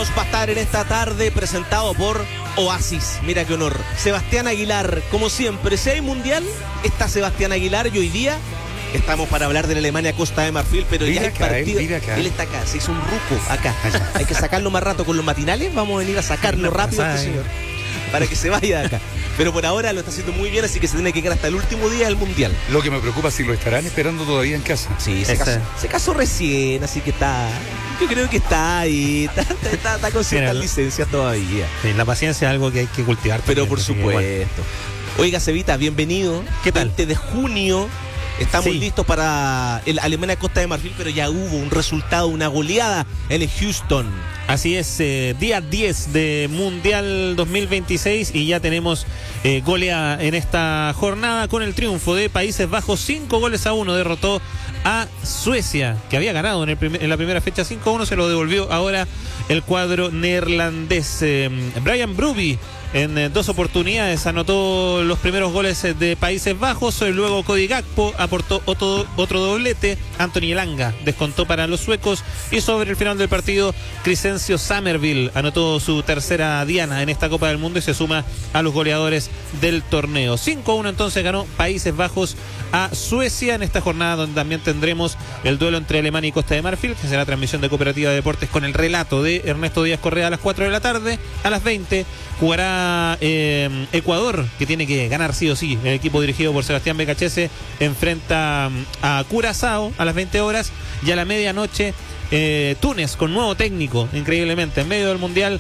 Muñoz va a estar en esta tarde, presentado por Oasis. Mira qué honor. Sebastián Aguilar, como siempre, si hay mundial, está Sebastián Aguilar y hoy día estamos para hablar de la Alemania Costa de Marfil, pero ya hay partido. Él está acá, se hizo un ruco acá. Hay que sacarlo más rato con los matinales, vamos a venir a sacarlo rápido a este señor, para que se vaya de acá. Pero por ahora lo está haciendo muy bien, así que se tiene que quedar hasta el último día del mundial. Lo que me preocupa es si lo estarán esperando todavía en casa. Sí, se casó recién, así que está. Yo creo que está ahí, está con ciertas licencias todavía. Sí, la paciencia es algo que hay que cultivar. Pero por supuesto. Oiga, Cevita, bienvenido. ¿Qué tal? 20 de junio. Estamos listos para el Alemania Costa de Marfil, pero ya hubo un resultado, una goleada en el Houston. Así es, día 10 de Mundial 2026 y ya tenemos goleada en esta jornada con el triunfo de Países Bajos. 5-1 derrotó a Suecia, que había ganado en la primera fecha 5-1, se lo devolvió ahora el cuadro neerlandés. Brian Brugge en 2 oportunidades anotó los primeros goles de Países Bajos. Luego Cody Gakpo aportó otro doblete. Anthony Elanga descontó para los suecos. Y sobre el final del partido, Crescencio Summerville anotó su tercera diana en esta Copa del Mundo y se suma a los goleadores del torneo. 5-1 entonces ganó Países Bajos a Suecia en esta jornada, donde también tendremos el duelo entre Alemania y Costa de Marfil, que será transmisión de Cooperativa de Deportes con el relato de Ernesto Díaz Correa a las 4 de la tarde. A las 20 jugará Ecuador, que tiene que ganar sí o sí. El equipo dirigido por Sebastián Becachese enfrenta a Curazao a las 20 horas. Y a la medianoche Túnez, con nuevo técnico, increíblemente, en medio del Mundial,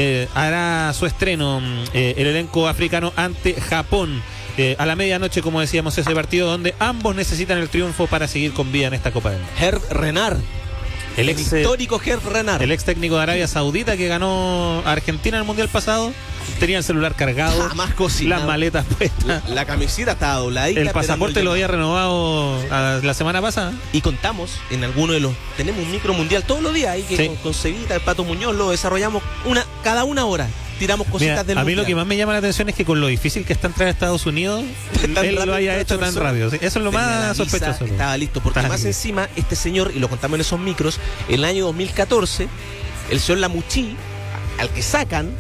hará su estreno el elenco africano ante Japón. A la medianoche, como decíamos, ese partido donde ambos necesitan el triunfo para seguir con vida en esta Copa del Mundo. Herb Renard. El histórico Herb Renard. El ex técnico de Arabia Saudita que ganó a Argentina en el Mundial pasado. Tenía el celular cargado, las maletas puestas, la camiseta estaba dobladita, el pasaporte lo había renovado la semana pasada. Y contamos en alguno de los. Tenemos un micro mundial todos los días ahí que con Cevita, el Pato Muñoz, lo desarrollamos cada una hora. Tiramos cositas del mundial. A mí lo que más me llama la atención es que con lo difícil que está entrar a Estados Unidos, él lo haya hecho tan rápido. Eso es lo más sospechoso. Estaba listo, porque más encima, este señor, y lo contamos en esos micros, el año 2014, el señor Lamucci, al que sacan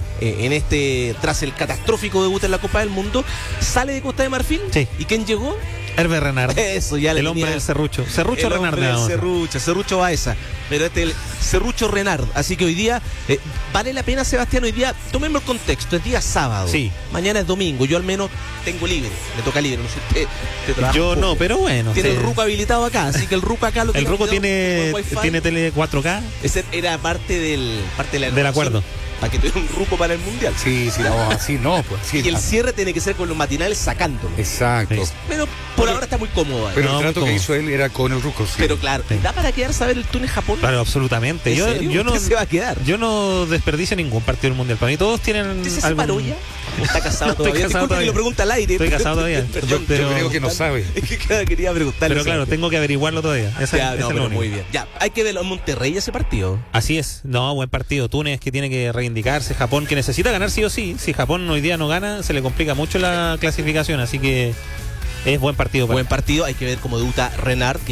tras el catastrófico debut en la Copa del Mundo, sale de Costa de Marfil. Sí. ¿Y quién llegó? Hervé Renard. Eso, ya el hombre del Serrucho. Serrucho Renard. Serrucho Baeza. Pero el Serrucho Renard. Así que hoy día, vale la pena, Sebastián, hoy día, tomemos el contexto, es día sábado. Sí. Mañana es domingo, yo al menos tengo libre, me toca libre, no sé usted trabaja. Yo no, pero bueno. Tiene el Ruco habilitado acá, así que el Ruco acá lo tiene. El Ruco tiene tele 4K. Ese era parte del acuerdo. Para que tuviera un Ruco para el mundial. Sí, vamos así, no, pues. Sí, y el cierre tiene que ser con los matinales sacándolo. Exacto. Sí. Pero por ahora está muy cómodo. Pero el trato que hizo él era con el Ruco, sí. Pero claro, ¿da para quedarse a ver el Túnez-Japón? Claro, absolutamente. Yo no se va a quedar. Yo no desperdicio ningún partido del mundial. Para mí todos tienen. ¿Se separó ya? ¿O está casado todavía? Disculpe que lo pregunta al aire. Estoy casado todavía. Yo creo que no sabe. Es que quería preguntarle. Pero claro, tengo que averiguarlo todavía. Pero muy bien. Ya, hay que ver a Monterrey ese partido. Así es. No, buen partido. Túnez, que tiene que reivindicarse. Japón, que necesita ganar sí o sí. Si Japón hoy día no gana, se le complica mucho la clasificación. Así que es buen partido. Buen partido. Hay que ver cómo debuta Renard.